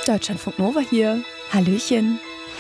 Deutschlandfunk Nova hier. Hallöchen.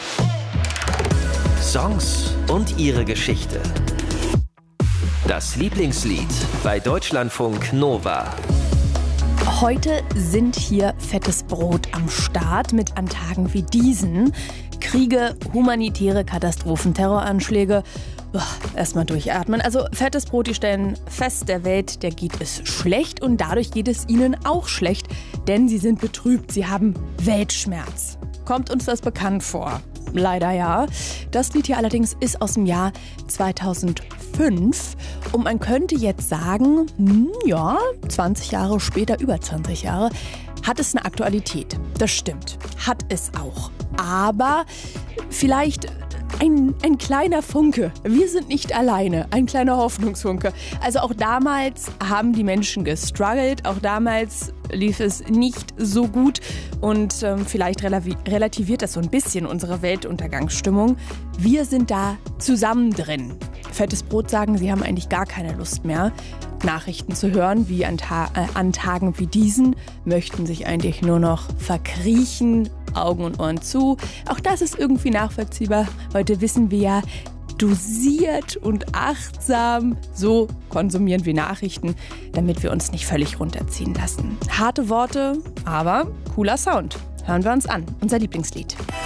Songs und ihre Geschichte. Das Lieblingslied bei Deutschlandfunk Nova. Heute sind hier fettes Brot am Start mit an Tagen wie diesen. Kriege, humanitäre Katastrophen, Terroranschläge. Erstmal durchatmen. Also fettes Brot, die stellen fest, der Welt, der geht es schlecht und dadurch geht es ihnen auch schlecht, denn sie sind betrübt, sie haben Weltschmerz. Kommt uns das bekannt vor? Leider ja. Das Lied hier allerdings ist aus dem Jahr 2005 und man könnte jetzt sagen, 20 Jahre später, über 20 Jahre, hat es eine Aktualität. Das stimmt, hat es auch. Aber vielleicht ein kleiner Funke. Wir sind nicht alleine. Ein kleiner Hoffnungsfunke. Also auch damals haben die Menschen gestruggelt. Auch damals lief es nicht so gut. Und vielleicht relativiert das so ein bisschen unsere Weltuntergangsstimmung. Wir sind da zusammen drin. Fettes Brot sagen, sie haben eigentlich gar keine Lust mehr, Nachrichten zu hören, wie an Tagen wie diesen, möchten sich eigentlich nur noch verkriechen, Augen und Ohren zu. Auch das ist irgendwie nachvollziehbar. Heute wissen wir ja, dosiert und achtsam, so konsumieren wir Nachrichten, damit wir uns nicht völlig runterziehen lassen. Harte Worte, aber cooler Sound. Hören wir uns an, unser Lieblingslied.